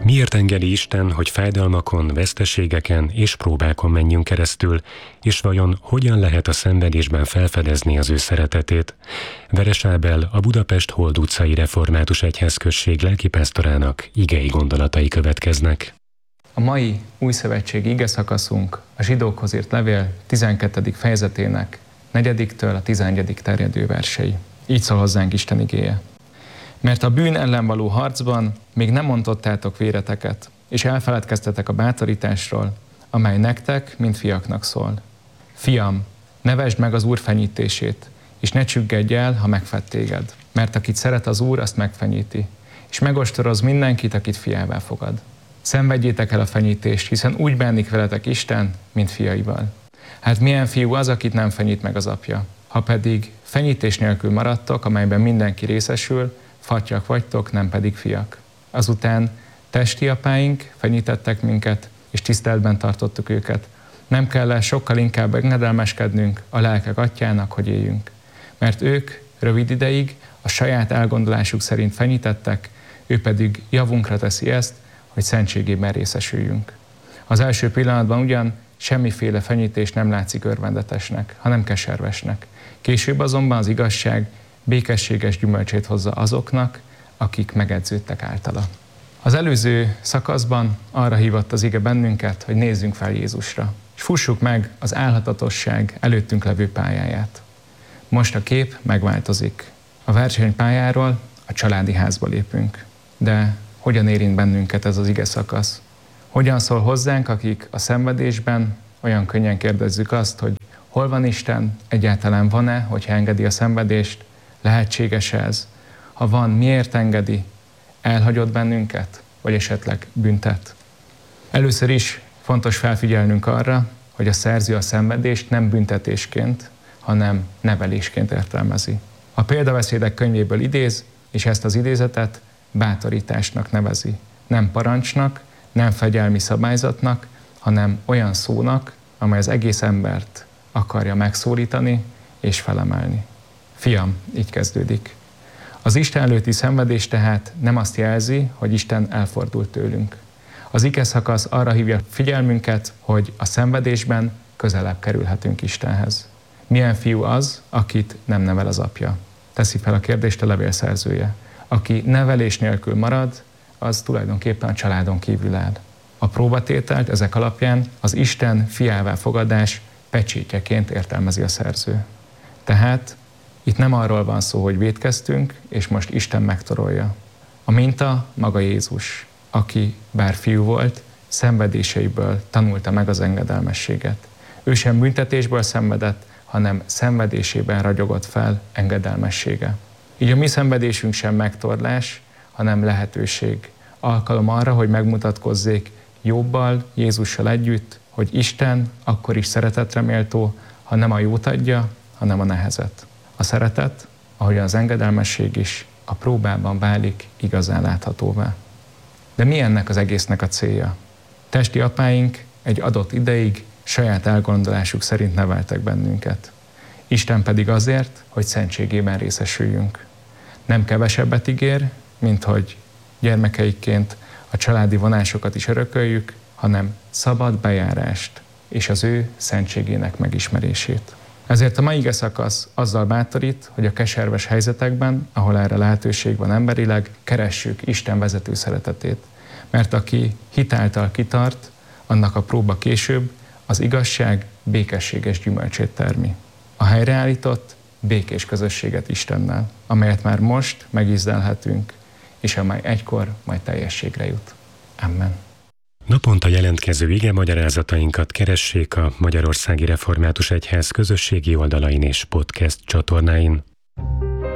Miért engedi Isten, hogy fájdalmakon, veszteségeken és próbákon menjünk keresztül, és vajon hogyan lehet a szenvedésben felfedezni az ő szeretetét? Veres Ábel, a Budapest Hold utcai református egyházközség lelkipásztorának igei gondolatai következnek. A mai újszövetségi igeszakaszunk a zsidókhoz írt levél 12. fejezetének 4-től a 11. terjedő versei. Így szól hozzánk Isten igéje. Mert a bűn ellen való harcban még nem ontottátok véreteket, és elfeledkeztetek a bátorításról, amely nektek, mint fiaknak szól. Fiam, ne vesd meg az Úr fenyítését, és ne csüggedj el, ha megfed téged. Mert akit szeret az Úr, azt megfenyíti, és megostoroz mindenkit, akit fiává fogad. Szenvedjétek el a fenyítést, hiszen úgy bánik veletek Isten, mint fiaival. Hát milyen fiú az, akit nem fenyít meg az apja? Ha pedig fenyítés nélkül maradtok, amelyben mindenki részesül, fattyak vagytok, nem pedig fiak. Azután testi apáink fenyítettek minket, és tiszteletben tartottuk őket. Nem kell sokkal inkább engedelmeskednünk a lelkek atyának, hogy éljünk. Mert ők rövid ideig a saját elgondolásuk szerint fenyítettek, ő pedig javunkra teszi ezt, hogy szentségében részesüljünk. Az első pillanatban ugyan semmiféle fenyítés nem látszik örvendetesnek, hanem keservesnek. Később azonban az igazság békességes gyümölcsét hozza azoknak, akik megedződtek általa. Az előző szakaszban arra hívott az ige bennünket, hogy nézzünk fel Jézusra, és fussuk meg az álhatatosság előttünk levő pályáját. Most a kép megváltozik. A versenypályáról a családi házba lépünk. De hogyan érint bennünket ez az ige szakasz? Hogyan szól hozzánk, akik a szenvedésben olyan könnyen kérdezzük azt, hogy hol van Isten, egyáltalán van-e, hogyha engedi a szenvedést, lehetséges ez? Ha van, miért engedi? Elhagyott bennünket, vagy esetleg büntet? Először is fontos felfigyelnünk arra, hogy a szerző a szenvedést nem büntetésként, hanem nevelésként értelmezi. A példabeszédek könyvéből idéz, és ezt az idézetet bátorításnak nevezi. Nem parancsnak, nem fegyelmi szabályzatnak, hanem olyan szónak, amely az egész embert akarja megszólítani és felemelni. Fiam, így kezdődik. Az Isten előtti szenvedés tehát nem azt jelzi, hogy Isten elfordult tőlünk. Az ige szakasz arra hívja figyelmünket, hogy a szenvedésben közelebb kerülhetünk Istenhez. Milyen fiú az, akit nem nevel az apja? Teszi fel a kérdést a levél szerzője. Aki nevelés nélkül marad, az tulajdonképpen a családon kívül áll. A próbatételt ezek alapján az Isten fiává fogadás pecsétjeként értelmezi a szerző. Tehát itt nem arról van szó, hogy vétkeztünk, és most Isten megtorolja. A minta maga Jézus, aki bár fiú volt, szenvedéseiből tanulta meg az engedelmességet. Ő sem büntetésből szenvedett, hanem szenvedésében ragyogott fel engedelmessége. Így a mi szenvedésünk sem megtorlás, hanem lehetőség. Alkalom arra, hogy megmutatkozzék Jobbal, Jézussal együtt, hogy Isten akkor is szeretetre méltó, ha nem a jót adja, hanem a nehezet. A szeretet, ahogyan az engedelmesség is, a próbában válik igazán láthatóvá. De mi ennek az egésznek a célja? Testi apáink egy adott ideig saját elgondolásuk szerint neveltek bennünket. Isten pedig azért, hogy szentségében részesüljünk. Nem kevesebbet ígér, mint hogy gyermekeikként a családi vonásokat is örököljük, hanem szabad bejárást és az ő szentségének megismerését. Ezért a mai ige szakasz azzal bátorít, hogy a keserves helyzetekben, ahol erre lehetőség van emberileg, keressük Isten vezető szeretetét. Mert aki hit által kitart, annak a próba később az igazság békességes gyümölcsét termi. A helyreállított békés közösséget Istennel, amelyet már most megízlelhetünk, és amely egykor majd teljességre jut. Amen. Naponta jelentkező igemagyarázatainkat keressék a Magyarországi Református Egyház közösségi oldalain és podcast csatornáin.